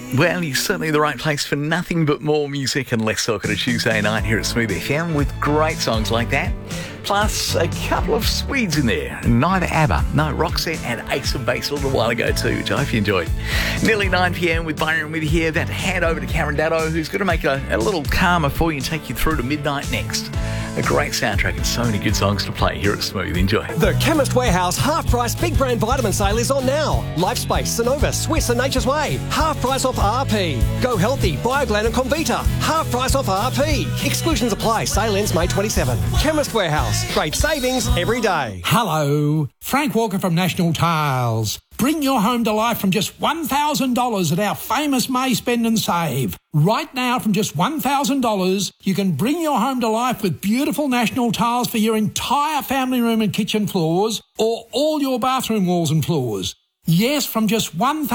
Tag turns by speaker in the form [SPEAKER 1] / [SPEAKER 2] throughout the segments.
[SPEAKER 1] Well, you're certainly the right place for nothing but more music and less talk on a Tuesday night here at Smooth FM with great songs like that. Plus a couple of Swedes in there. Neither ABBA, no, Roxette and Ace of Base a little while ago too, which I hope you enjoyed. Nearly 9 p.m. with Byron with you here. About to hand over to Karen Datto, who's going to make it a little calmer for you and take you through to midnight next. A great soundtrack and so many good songs to play here at Smooth. Enjoy.
[SPEAKER 2] The Chemist Warehouse half-price big brand vitamin sale is on now. Lifespace, Sonova, Swiss and Nature's Way. Half price off RP. Go Healthy, Bioglan and Comvita. Half price off RP. Exclusions apply. Sale ends May 27. Chemist Warehouse. Great savings every day.
[SPEAKER 3] Hello, Frank Walker from National Tiles. Bring your home to life from just $1,000 at our famous May Spend and Save. Right now, from just $1,000, you can bring your home to life with beautiful National Tiles for your entire family room and kitchen floors or all your bathroom walls and floors. Yes, from just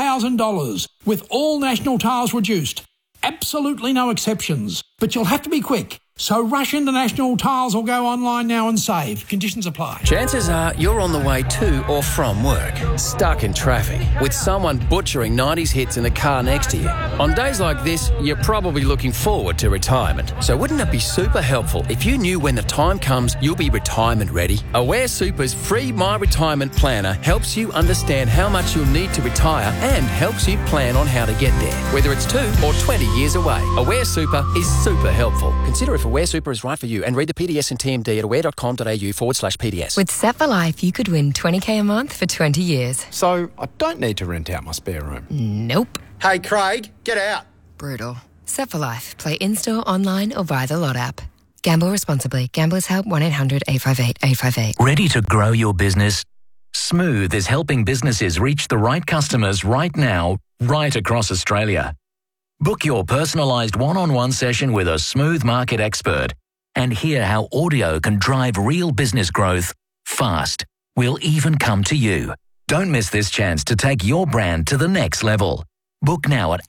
[SPEAKER 3] $1,000 with all National Tiles reduced. Absolutely no exceptions. But you'll have to be quick. So rush into National Tiles or go online now and save. Conditions apply.
[SPEAKER 4] Chances are you're on the way to or from work, stuck in traffic, with someone butchering 90s hits in the car next to you. On days like this, you're probably looking forward to retirement. So wouldn't it be super helpful if you knew when the time comes you'll be retirement ready? Aware Super's free My Retirement Planner helps you understand how much you'll need to retire and helps you plan on how to get there, whether it's 2 or 20 years away. Aware Super is super helpful. Consider if Aware Super is right for you and read the PDS and TMD at aware.com.au/PDS.
[SPEAKER 5] With Set for Life, you could win $20,000 a month for 20 years.
[SPEAKER 6] So I don't need to rent out my spare room.
[SPEAKER 5] Nope.
[SPEAKER 6] Hey, Craig, get out.
[SPEAKER 5] Brutal. Set for Life. Play in-store, online or via the Lot app. Gamble responsibly. Gamblers Help 1-800-858-858.
[SPEAKER 7] Ready to grow your business? Smooth is helping businesses reach the right customers right now, right across Australia. Book your personalised one-on-one session with a Smooth market expert and hear how audio can drive real business growth fast. We'll even come to you. Don't miss this chance to take your brand to the next level. Book now at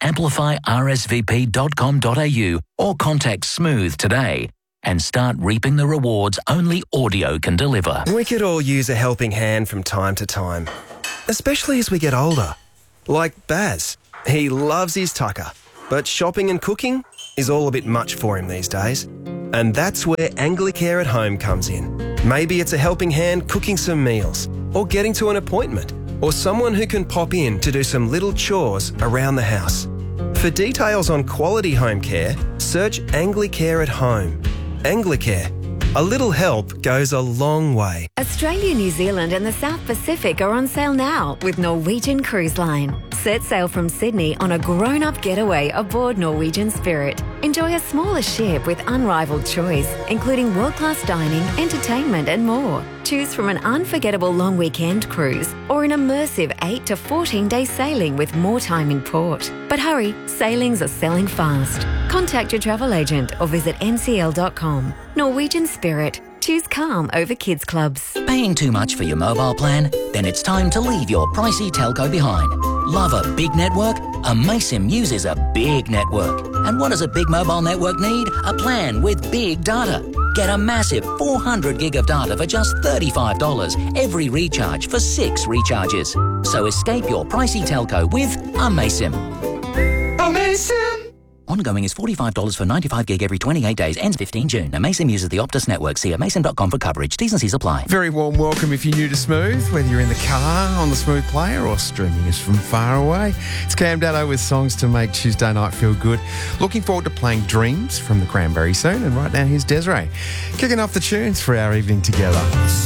[SPEAKER 7] amplifyrsvp.com.au or contact Smooth today and start reaping the rewards only audio can deliver.
[SPEAKER 8] We could all use a helping hand from time to time, especially as we get older. Like Baz. He loves his tucker. But shopping and cooking is all a bit much for him these days. And that's where Anglicare at Home comes in. Maybe it's a helping hand cooking some meals, or getting to an appointment, or someone who can pop in to do some little chores around the house. For details on quality home care, search Anglicare at Home. Anglicare. A little help goes a long way.
[SPEAKER 9] Australia, New Zealand and the South Pacific are on sale now with Norwegian Cruise Line. Set sail from Sydney on a grown-up getaway aboard Norwegian Spirit. Enjoy a smaller ship with unrivaled choice, including world-class dining, entertainment and more. Choose from an unforgettable long weekend cruise or an immersive 8 to 14-day sailing with more time in port. But hurry, sailings are selling fast. Contact your travel agent or visit ncl.com. Norwegian Spirit. Choose calm over kids clubs.
[SPEAKER 10] Paying too much for your mobile plan? Then it's time to leave your pricey telco behind. Love a big network? Amaysim uses a big network. And what does a big mobile network need? A plan with big data. Get a massive 400 gig of data for just $35 every recharge for 6 recharges. So escape your pricey telco with Amaysim.
[SPEAKER 6] Amazing!
[SPEAKER 10] Ongoing is $45 for 95 gig every 28 days. Ends 15 June. Amaysim uses the Optus network. See amaysim.com for coverage. T's and C's apply.
[SPEAKER 11] Very warm welcome if you're new to Smooth, whether you're in the car, on the Smooth player or streaming us from far away. It's Cam Datto with songs to make Tuesday night feel good. Looking forward to playing Dreams from the Cranberries soon. And right now, here's Desiree kicking off the tunes for our evening together.